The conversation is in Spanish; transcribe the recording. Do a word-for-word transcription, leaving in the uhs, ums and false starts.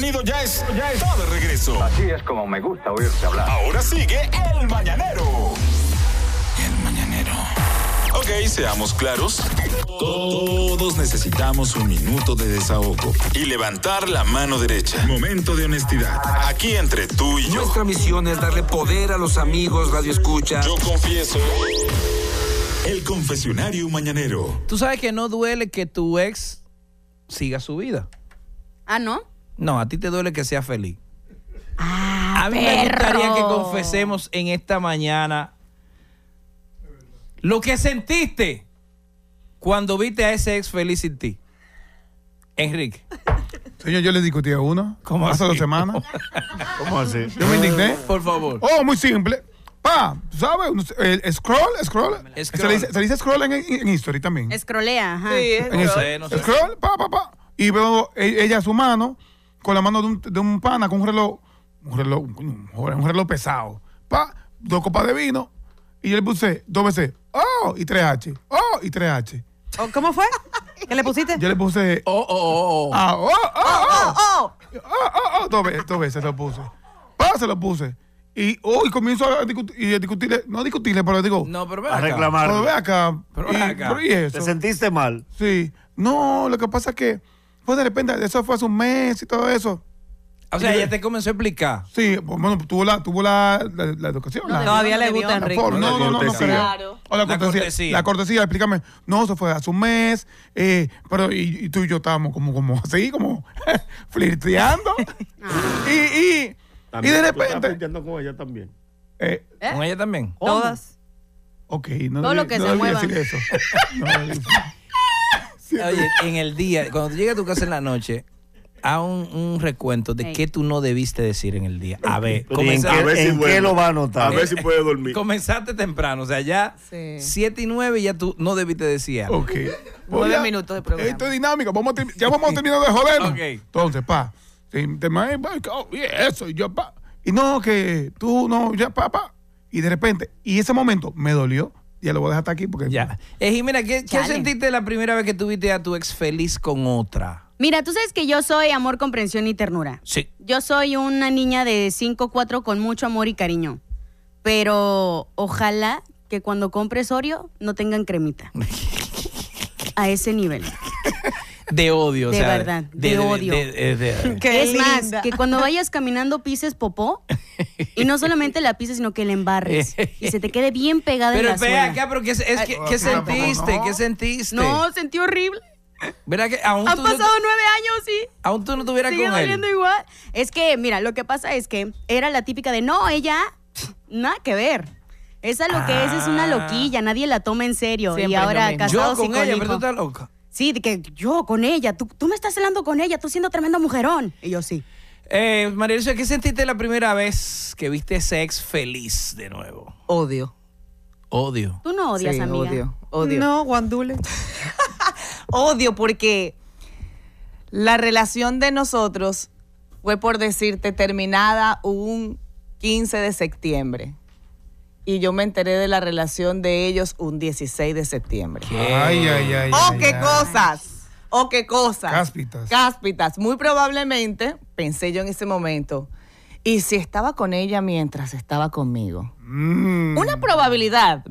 Bienvenido, ya es, ya está de regreso. Así es como me gusta oírte hablar. Ahora sigue El Mañanero. El Mañanero. Ok, seamos claros. Todos necesitamos un minuto de desahogo y levantar la mano derecha. Momento de honestidad. Aquí entre tú y yo. Nuestra misión es darle poder a los amigos Radio Escucha. Yo confieso. El confesionario mañanero. Tú sabes que no duele que tu ex siga su vida. Ah, ¿no? No, a ti te duele que sea feliz. Ah, a mí perro. me gustaría que confesemos en esta mañana lo que sentiste cuando viste a ese ex feliz sin ti. Enrique. Señor, yo le discutí a uno. ¿Cómo hace así? dos semanas. ¿Cómo así? Yo me indigné. Por favor. Oh, muy simple. Pa, ¿sabes? El scroll, scroll. Scroll. Se, le dice, se le dice scroll en, en History también. Escrolea, ajá. Sí, es En No eso. sé, no sé. Scroll, pa, pa, pa. Y veo e- ella su mano con la mano de un, de un pana con un reloj, un reloj, un, un reloj pesado. Pa, dos copas de vino. Y yo le puse dos veces, oh, y tres H. Oh, y tres H. Oh, ¿cómo fue? ¿Qué le pusiste? Yo le puse, Oh, oh, oh, oh. ah, oh, oh, oh. ¡Oh! Oh, oh, oh, dos veces, dos veces lo puse. Pa, se lo puse. Y, oh, y comienzo a discutir, y a discutirle, no a discutirle, pero le digo, No, pero ve A acá. reclamar. pero ve acá. Pero y, ve acá. pero ¿y eso? ¿Te sentiste mal? Sí. No, lo que pasa es que, pues de repente, eso fue hace un mes y todo eso. O sea, ella te comenzó a explicar. Sí, pues, bueno, tuvo la, tuvo la, la, la educación. No la, debió, Todavía no le debió. gusta a la Enrique. forma. No, no, no, no cortesía. creo. Claro. O la La cortesía. cortesía. La cortesía, explícame. No, eso fue hace un mes, eh, pero y, y tú y yo estábamos como, como así, como flirteando. y, y, y También, de tú estás repente, flirteando con ella también. eh, ¿Eh? ¿Con ella también? Todas. ok, no Todo debí- lo que no se debí mueva. decir eso. No debí decir. Sí, Oye, en el día, cuando tú llegas a tu casa en la noche, haz un, un recuento de Ey. qué tú no debiste decir en el día. A ver, Pero ¿y ¿En, comenzaste, qué, a ver si en vuelve. qué lo va a notar? A ver si puede dormir. comenzaste temprano. O sea, ya Sí. siete y nueve ya tú no debiste decir algo. Ok. Nueve ya, minutos de programa. Esto es dinámico. Vamos a ter- ya vamos a terminar de jodernos. Ok. Entonces, pa. te- te- ma- pa, oh, y eso, y yo, pa. Y no, que tú no, ya, pa, pa. Y de repente, y ese momento me dolió. Ya lo voy a dejar hasta aquí porque. Ya. Eh, Jimena, ¿qué, ¿qué Chale. sentiste la primera vez que tuviste a tu ex feliz con otra? Mira, tú sabes que yo soy amor, comprensión y ternura. Sí. Yo soy una niña de cinco cuatro con mucho amor y cariño. Pero ojalá que cuando compres Oreo no tengan cremita. A ese nivel. De odio, De o sea. verdad, de odio. de- de- de- Qué es más, linda. que cuando vayas caminando pises popó y no solamente la pises, sino que la embarres y se te quede bien pegada en Pero la espera suela. acá, pero ¿qué, es, es que- Ay, ¿qué pero sentiste? no. ¿Qué sentiste? No, sentí horrible. ¿Verdad que aún Han tú, pasado no, nueve años y aún tú no estuvieras sigue con él? doliendo igual. Es que, mira, lo que pasa es que era la típica de, no, ella, nada que ver. Esa lo que es es una Ah. loquilla, nadie la toma en serio. Siempre y es lo ahora mismo. casados Yo y con con ella, pero tú hijos. estás loca. Sí, de que yo con ella, tú, tú me estás celando con ella, tú siendo tremendo mujerón. Y yo sí. Eh, María Luisa, ¿qué sentiste la primera vez que viste ese ex feliz de nuevo? Odio. Odio. Tú no odias, Sí, amiga. Odio. Odio. No, Guandule. Odio porque la relación de nosotros fue, por decirte, terminada un quince de septiembre. Y yo me enteré de la relación de ellos un dieciséis de septiembre. Ay, ay, ay. ¡Oh, ay, qué ay. cosas! ¡Oh, qué cosas! Cáspitas. Cáspitas. Muy probablemente, pensé yo en ese momento, y si estaba con ella mientras estaba conmigo. Mm. Una probabilidad